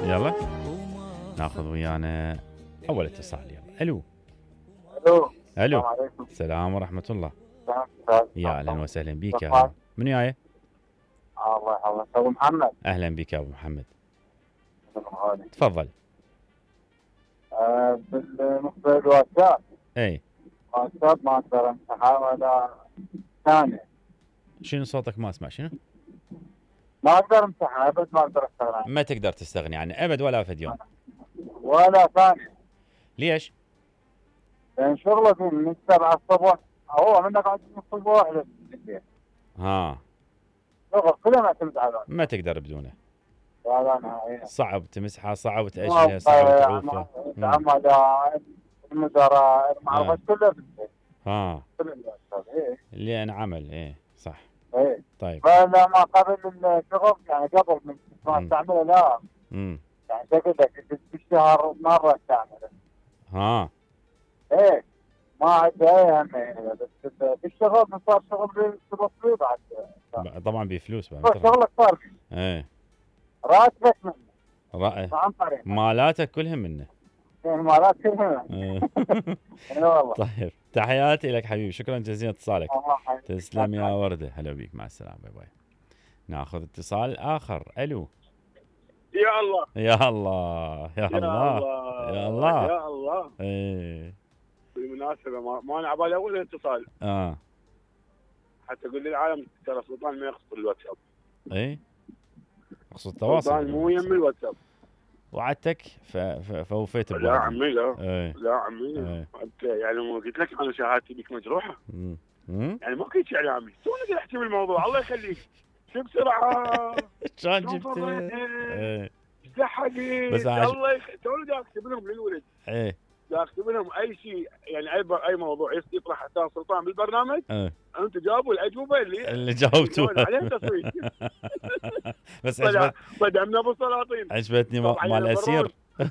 يلا ناخذ ويانا اول اتصال. يلا الو. الو. الو. السلام عليكم. السلام ورحمه الله. السلام. يا اهلا وسهلا بك يا هلا. من وياي؟ الله يحفظك ابو محمد. اهلا بك يا ابو محمد. غالي. تفضل. بالنسبه للواتساب، اي الواتساب ما اقدر امسحها ولا ثانيه. شنو صوتك ما اسمع شنو؟ ما اقدر امسحها ابد، ما اقدر استغنى عنها ما تقدر تستغني عنه ابد ولا فد يوم. ولا ثانيه. ليش؟ لان شغله من 7 الصبح، هو منك قاعد من الصبح للليل. ها شغل كله معتمد على الواتساب. ما تقدر بدونه. ولا نهائيا. صعب تمسحها، صعب تاجلها، صعب تعوفها. العملاء، المدراء، المعرفة كله بالبيت. ها كل الواتساب. ايه لان عمل ايه صح. ايه. طيب. فلا ما قبل الشغل، يعني قبل من ما استعمله لا. يعني شكل لك بالشهر مرة استعمله. ها ايه ما عنده اي اهمية، بس بالشغل من صار شغل بالتصوير بعد. طبعا بفلوس بعد. شغلك صار فيه. ايه راتبك منه. رأي عن طريق مالاتك كلها منه. المالات كلها. اي والله. طيب تحياتي لك حبيبي، شكرا جزيلا اتصالك. الله حبيبي. تسلم يا وردة، هلا بيك، مع السلامة، باي باي. ناخذ اتصال آخر. ألو. يا الله يا الله يا الله يا الله يا الله. ايه بالمناسبة ما أنا عبالي أول اتصال حتى أقول للعالم ترى سلطان ما يقصد الواتساب. ايه اقصد التواصل. سلطان مو يم الواتساب. وعدتك فوفيت لا عمي لا. ايه. لا عمي أنت يعني ما قلت لك أنا شهادتي بك مجروحة. يعني ما كنت إعلامي، توني قلت بالموضوع الله يخليك. شو بسرعة شلون جبت؟ ايه زحقي بس الله توني دا أكتب لهم للولد. ايه دا أكتب لهم أي شيء، يعني أي موضوع يطرح حتى سلطان بالبرنامج. انت جاوبوا الاجوبه اللي جاوبتوها عليها تصويت. بس بدعمنا ابو سلاطين. عجبتني مال الاسير.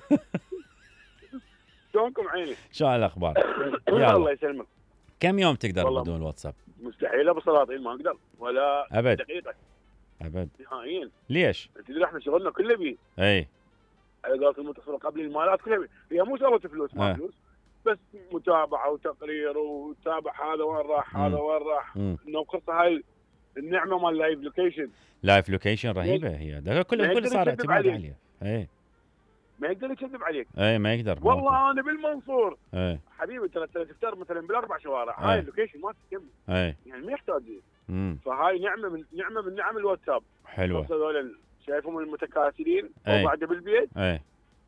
شلونكم عيني؟ شو الاخبار؟ الله يسلمك. كم يوم تقدر بدون الواتساب؟ مستحيل ابو سلاطين، ما اقدر ولا ابد دقيقه ابد نهائيا. ليش؟ تدري احنا شغلنا كله بيه. اي على قولة المتصل قبل المالات كلها بيه. هي مو شغله فلوس ما فلوس، بس متابعه وتقرير وتابع هذا وين راح هذا وين راح. انه قصه هاي النعمه مال لايف لوكيشن. لايف لوكيشن رهيبه هي، ده كل صار اعتماد عليها. اي ما يقدر يكذب عليك. اي ما يقدر. والله انا بالمنصور اي حبيبي ترى تفتر مثلا بالاربع شوارع. هاي اللوكيشن ما تكمل. اي يعني ما يحتاج. فهاي نعمه من نعم الواتساب. حلوه. هذول شايفهم المتكاسلين وقاعده بالبيت. اي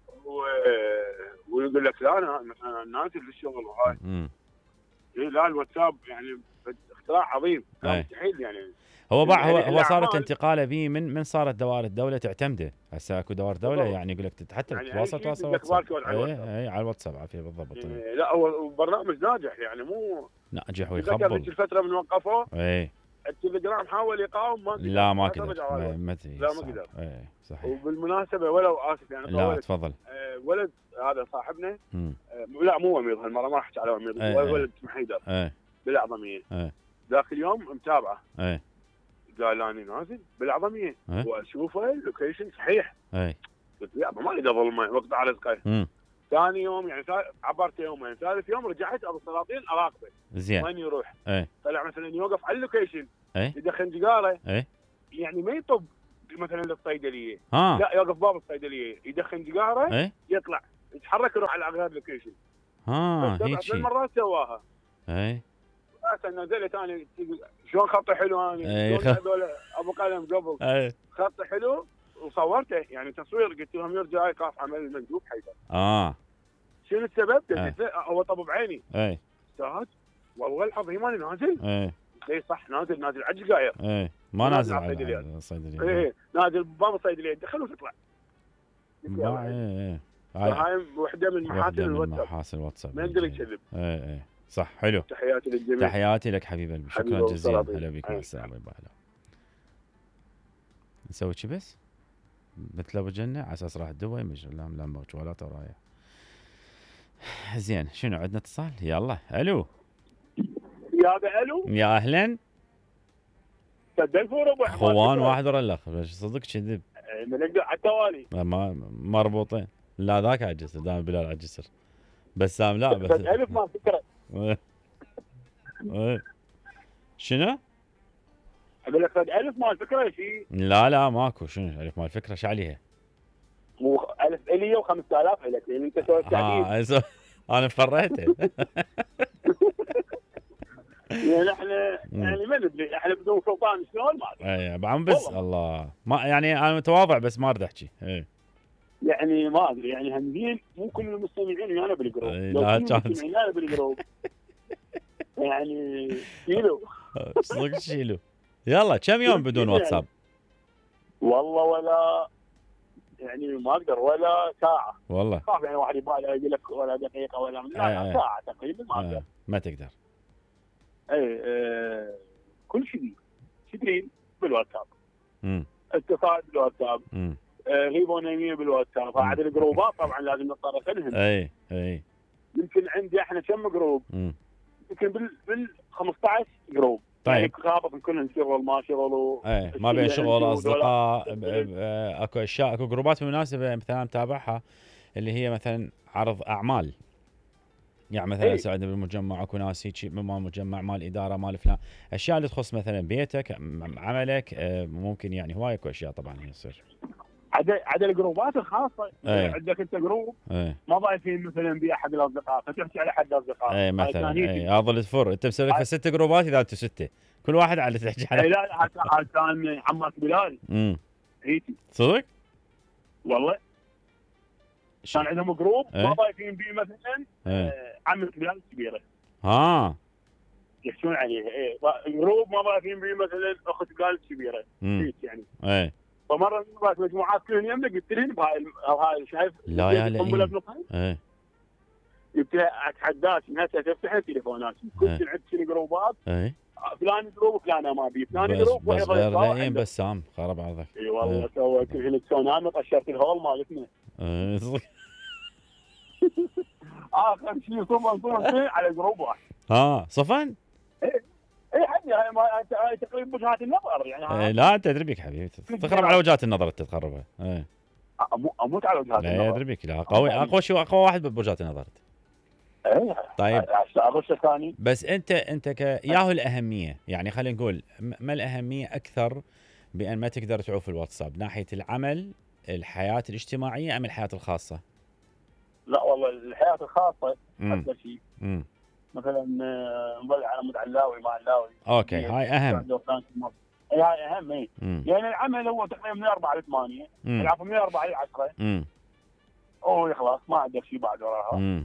ويقول لك لا انا مثلا نازل في الشغل وهاي. لا الواتساب يعني اختراع عظيم. مستحيل يعني. هو صارت انتقاله به من صارت دوائر الدوله تعتمده. هسه اكو دوائر دوله يعني يقول لك حتى يعني تتواصل اي على الواتساب عافيه بالضبط. لا هو برنامج ناجح يعني مو ناجح ويخبل. الفتره من وقفوه. اي التليجرام حاول يقاوم ما قدر. ما قدر. ما قدر. اي صحيح. وبالمناسبه ولو اسف يعني لا تفضل. ولد هذا صاحبنا لا مو وميض هالمره ما احكي على وميض. ولد اسمه حيدر بالاعظميه. ذاك اليوم متابعه. قال اني نازل بالاعظميه واشوفه اللوكيشن صحيح. قلت يا ما اقدر اظلمه وقت على رزقه. ثاني يوم يعني عبرت يومين، ثالث يوم رجعت ابو سلاطين اراقبه زين وين يروح. طلع مثلا يوقف على اللوكيشن يدخن سيجاره. يعني ما يطب مثلا للصيدليه. لا يوقف باب الصيدليه يدخن سيجاره. يطلع يتحرك يروح على غير لوكيشن. هيك شيء مرات سواها. نزلت انا شلون خطه حلو انا. شلون هذول ابو قلم قبل. خطه حلو وصورته يعني تصوير. قلت لهم يرجع يخاف عمل المندوب حيدر. شنو السبب؟ هو طب بعيني. استاذ والله العظيم انا نازل. اي صح نازل على الجقاير. ما نازل على الصيدليه. نازل باب الصيدليه دخل وتطلع. هاي وحده من محاسن الواتساب. ما يقدر يكذب. صح حلو. تحياتي للجميع. تحياتي لك حبيب قلبي، شكرا جزيلا. هلا بك، مع السلامه. باي. نسوي شي بس مثل ابو جنه على اساس راح دبي مش لا موجولات ورايا. زين شنو عندنا اتصال؟ يلا الو. الو يا اهلا. سدل فور ابو خوان واحد ورا الاخر صدق كذب. يعني بنقدر على التوالي ما مربوطين. لا ذاك على الجسر، دام بلال على الجسر. بسام لا بس ألف ما فكرة. شنو؟ أقول لك ألف ما الفكرة شيء. لا ماكو. شنو ألف ما الفكرة؟ شو عليها؟ مو 1000 إلي و5000 إلك لأن أنت سويت تعديل. أنا فريته. يعني احنا يعني ما ندري، احنا بدون سلطان شلون ما ادري. اي بعم بس الله ما يعني انا متواضع بس ما اريد احكي. يعني ما ادري يعني همزين مو كل المستمعين ويانا بالجروب. لو لا كل المستمعين ويانا بالجروب يعني شيلو. صدق شيلو. يلا كم يوم بدون واتساب؟ والله ولا يعني ما اقدر ولا ساعه. والله خاف يعني واحد يبغى يقول لك ولا دقيقه ولا لا ساعه تقريبا ما اقدر. ما تقدر. كل شيء تدرين بالواتساب. اتصال بالواتساب. غيبه نيميه بالواتساب. هذه الجروبات طبعا لازم نضطر نفهم. اي يمكن عندي احنا كم جروب؟ يمكن بال 15 جروب. طيب يعني خابط كلهم شغل ما شغل ما بين شغل اصدقاء اكو اشياء اكو جروبات بالمناسبه مثلا متابعها اللي هي مثلا عرض اعمال. يعني مثلا ساعدنا بالمجمع اكو ناس هيك مال مجمع مال اداره مال فلان، اشياء اللي تخص مثلا بيتك عملك ممكن يعني هواي اكو اشياء طبعا هي تصير. عدا الجروبات الخاصه. عندك انت جروب ما ضايفين مثلا بيع حق الاصدقاء فتحكي على حق الاصدقاء مثلا هذا اللي تفر انت مسوي لك 6 جروبات اذا انتم 6 كل واحد على تحكي على. لا كان حماس بلال هيك صدق والله كان عندهم جروب ما ضايفين بيه مثلا عمة بلال الكبيره يحكون عليها. جروب ما ضايفين بيه مثلا اخت بلال الكبيره هيك يعني. فمره نزلت مجموعات كلهم يمنا قلت لهم هاي شايف لا يا لئيم قلت لها اتحداك انها تفتح تليفونات كنت عندك جروبات فلان جروب فلان ما بي فلان جروب بس غير لئيم بسام خرب عرضك. اي والله سويت هنا تسونامي طشرت الهول مالتنا. اخر شيء صفن على جروب واحد. صفن؟ اي حدي هاي تقريبا وجهات النظر يعني. لا انت ادري بك حبيبي تخرب على وجهات النظر انت تخربها. اموت على وجهات النظر. لا ادري بك لا قوي اقوى شيء اقوى واحد بوجهات النظر. طيب اغش ثاني بس انت ياهو الاهميه يعني خلينا نقول ما الاهميه اكثر بان ما تقدر تعوف الواتساب ناحيه العمل الحياه الاجتماعيه ام الحياه الخاصه؟ لا والله الحياه الخاصه اكثر شيء. مثلا نظل على متعلاوي مع علاوي. اوكي هاي اهم. هاي اهم يعني العمل هو تقريبا من 4 ل 8 العفو من 4 ل 10 يخلص ما عندك شيء بعد وراها.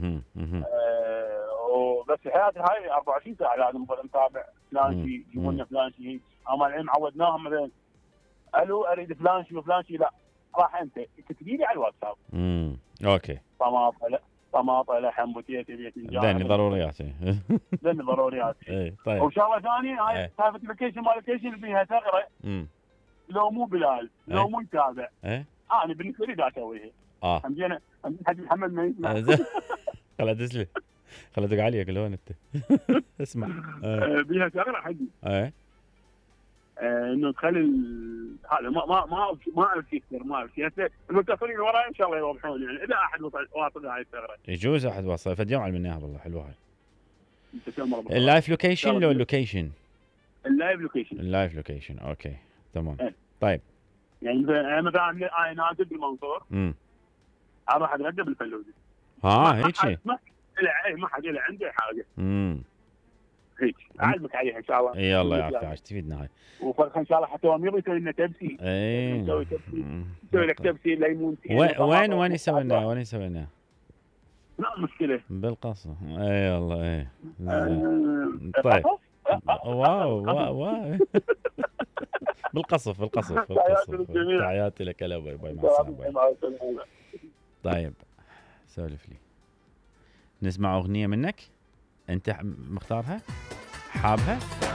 بس حياتي هاي 24 ساعه لازم نتابع فلان شيء يجيبوا لنا فلان شيء. اما الحين عودناهم مثلا الو اريد فلان شيء وفلان شيء لا راح انت تكتبي لي على الواتساب. اوكي طماطه لحم بوتيتي ذني ضروريات. ذني ضروريات. طيب وشغله ثانيه هاي سالفه اللوكيشن مال اللوكيشن فيها ثغره. لو مو بلال لو مو متابع انا بالنسبه لي دا اسويها. همجينا حق محمد ما يسمع. خل ادز لي خل ادق عليك لون انت. اسمع بيها ثغره حقي. انه تخلي هذا ما اعرف يكثر ما اعرف المتصلين وراي ان شاء الله يوضحون يعني اذا احد واصل هاي الثغره. يجوز احد واصل فد يوم علمناها والله حلوه هاي. اللايف لوكيشن لو اللوكيشن؟ اللايف لوكيشن اوكي تمام. طيب يعني مثلا انا نازل بالمنصور اروح اتغدى بالفلوزه. هيك ما حد له عنده حاجه. هيك اعلمك عليها ان شاء الله. يلا يعافيك عاش تفيدنا هاي. وفرخ ان شاء الله حتى امير يسوي لنا تبسي. نسوي تبسي يسوي لك تبسي ليمون. وين يسوي لنا؟ لا مشكله بالقصر. اي والله طيب واو بالقصف تحياتي لك يا باي مع السلامه. طيب سولف لي نسمع اغنيه منك انت مختارها حابها.